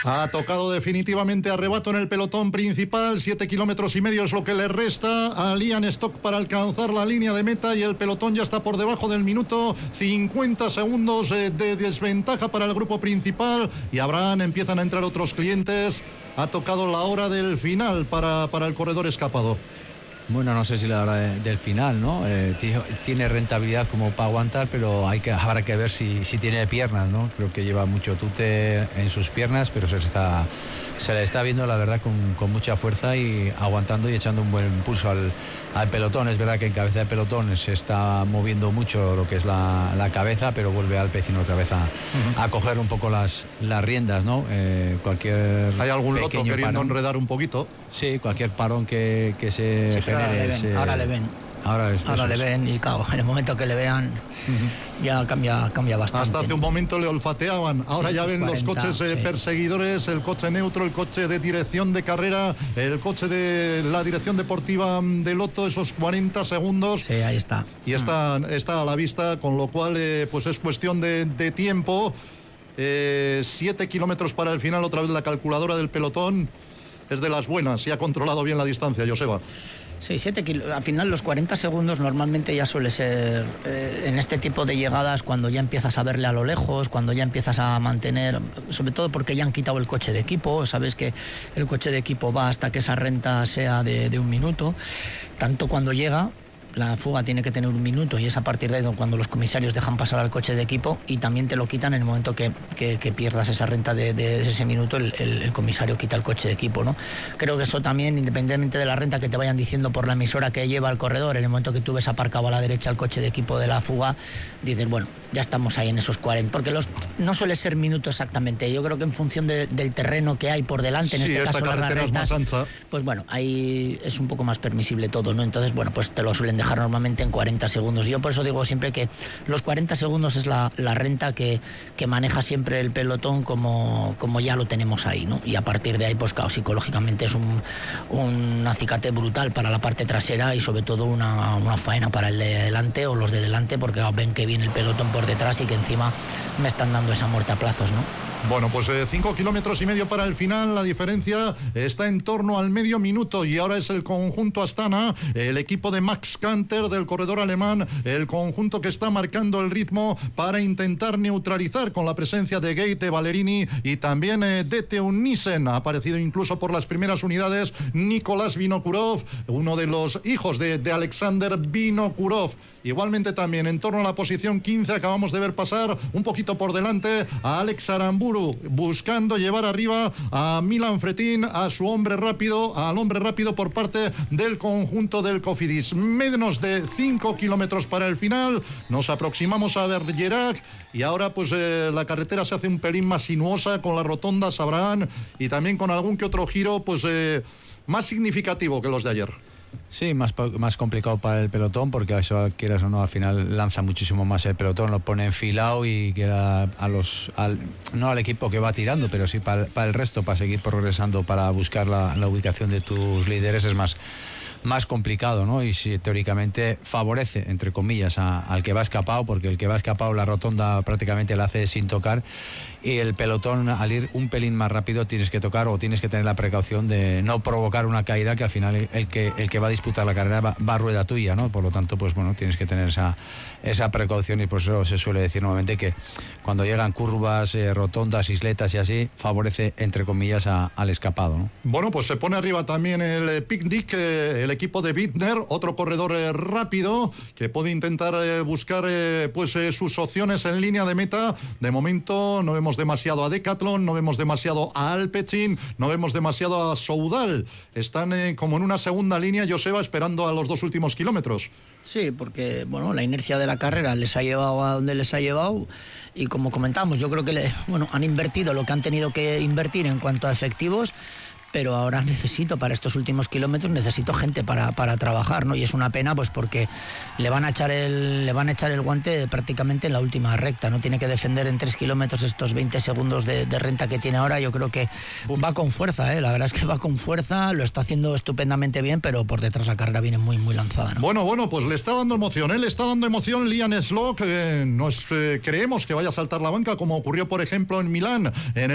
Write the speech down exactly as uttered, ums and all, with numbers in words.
Ha tocado definitivamente arrebato en el pelotón principal. Siete kilómetros y medio es lo que le resta a Liam Stock para alcanzar la línea de meta, y el pelotón ya está por debajo del minuto. cincuenta segundos de desventaja para el grupo principal, y Abraham empiezan a entrar otros clientes. Ha tocado la hora del final para, para el corredor escapado. Bueno, no sé si la hora de, del final, ¿no? Eh, tiene rentabilidad como para aguantar, pero hay que, habrá que ver si, si tiene piernas, ¿no? Creo que lleva mucho tute en sus piernas, pero se, está, se le está viendo, la verdad, con, con mucha fuerza y aguantando y echando un buen impulso al, al pelotón. Es verdad que en cabeza de pelotón se está moviendo mucho lo que es la, la cabeza, pero vuelve al pecino otra vez a, uh-huh. a coger un poco las, las riendas, ¿no? Eh, cualquier Hay algún loto queriendo parón, enredar un poquito. Sí, cualquier parón que, que se sí, genere. Ahora le ven, es, ahora le ven. Ahora, es, ahora le es. ven y claro, en el momento que le vean uh-huh. ya cambia, cambia bastante. Hasta hace un momento le olfateaban, ahora sí, ya ven cuarenta, los coches eh, sí. perseguidores, el coche neutro, el coche de dirección de carrera, el coche de la dirección deportiva de Lotto, esos cuarenta segundos. Sí, ahí está. Y está, uh-huh. está a la vista, con lo cual eh, pues es cuestión de, de tiempo. Eh, siete kilómetros para el final, otra vez la calculadora del pelotón es de las buenas y ha controlado bien la distancia, Joseba. Sí, siete kilos. Al final los cuarenta segundos normalmente ya suele ser eh, en este tipo de llegadas cuando ya empiezas a verle a lo lejos, cuando ya empiezas a mantener, sobre todo porque ya han quitado el coche de equipo, sabes que el coche de equipo va hasta que esa renta sea de, de un minuto, tanto cuando llega. La fuga tiene que tener un minuto y es a partir de ahí cuando los comisarios dejan pasar al coche de equipo, y también te lo quitan en el momento que, que, que pierdas esa renta de, de ese minuto, el, el, el comisario quita el coche de equipo, ¿no? Creo que eso también, independientemente de la renta que te vayan diciendo por la emisora que lleva el corredor, en el momento que tú ves aparcado a la derecha el coche de equipo de la fuga, dices, bueno, ya estamos ahí en esos cuarenta, porque los no suele ser minuto exactamente, yo creo que en función de, del terreno que hay por delante, en sí, este esta caso carretera las rectas, es más ancha, pues bueno, ahí es un poco más permisible todo, ¿no? Entonces, bueno, pues te lo suelen dejar normalmente en cuarenta segundos. Yo por eso digo siempre que los cuarenta segundos es la, la renta que, que maneja siempre el pelotón como, como ya lo tenemos ahí, ¿no? Y a partir de ahí, pues claro, psicológicamente es un, un acicate brutal para la parte trasera y sobre todo una, una faena para el de delante o los de delante, porque ven que viene el pelotón por detrás y que encima me están dando esa muerte a plazos, ¿no? Bueno, pues eh, cinco kilómetros y medio para el final, la diferencia está en torno al medio minuto, y ahora es el conjunto Astana, el equipo de Max Kanter del corredor alemán, el conjunto que está marcando el ritmo para intentar neutralizar con la presencia de Gate Ballerini y también eh, de Teunissen. Ha aparecido incluso por las primeras unidades Nicolás Vinokurov, uno de los hijos de, de Alexander Vinokurov. Igualmente también en torno a la posición quince acabamos de ver pasar un poquito por delante a Alex Aramburu, buscando llevar arriba a Milan Fretin, a su hombre rápido, al hombre rápido por parte del conjunto del Cofidis. Menos de cinco kilómetros para el final, nos aproximamos a Bergerac, y ahora pues eh, la carretera se hace un pelín más sinuosa con las rotondas Abraham y también con algún que otro giro pues eh, más significativo que los de ayer. Sí, más, más complicado para el pelotón, porque eso, quieras o no, al final lanza muchísimo más el pelotón, lo pone enfilado y queda a los, al, no al equipo que va tirando, pero sí para, para el resto, para seguir progresando, para buscar la, la ubicación de tus líderes, es más, más complicado, ¿no? Y si teóricamente favorece, entre comillas, a, al que va escapado, porque el que va escapado la rotonda prácticamente la hace sin tocar, y el pelotón, al ir un pelín más rápido, tienes que tocar o tienes que tener la precaución de no provocar una caída, que al final el, el que el que va a disputar la carrera va, va a rueda tuya, ¿no? Por lo tanto, pues bueno, tienes que tener esa, esa precaución, y por eso se suele decir nuevamente que cuando llegan curvas, eh, rotondas, isletas y así, favorece, entre comillas, a, al escapado, ¿no? Bueno, pues se pone arriba también el eh, Picnic, eh, el equipo de Bittner, otro corredor eh, rápido que puede intentar eh, buscar eh, pues eh, sus opciones en línea de meta. De momento no vemos demasiado a Decathlon, no vemos demasiado a Alpecin, no vemos demasiado a Soudal. Están eh, como en una segunda línea, Joseba, esperando a los dos últimos kilómetros. Sí, porque bueno, la inercia de la carrera les ha llevado a donde les ha llevado, y como comentamos, yo creo que le, bueno, han invertido lo que han tenido que invertir en cuanto a efectivos, pero ahora necesito, para estos últimos kilómetros, necesito gente para, para trabajar, ¿no? Y es una pena, pues porque le van a echar el le van a echar el guante prácticamente en la última recta, ¿no? Tiene que defender en tres kilómetros estos veinte segundos de, de renta que tiene ahora. Yo creo que va con fuerza, ¿eh? La verdad es que va con fuerza, lo está haciendo estupendamente bien, pero por detrás la carrera viene muy, muy lanzada, ¿no? Bueno, bueno, pues le está dando emoción, ¿eh? Le está dando emoción Liam Slock, eh, nos eh, creemos que vaya a saltar la banca, como ocurrió, por ejemplo, en Milán, en el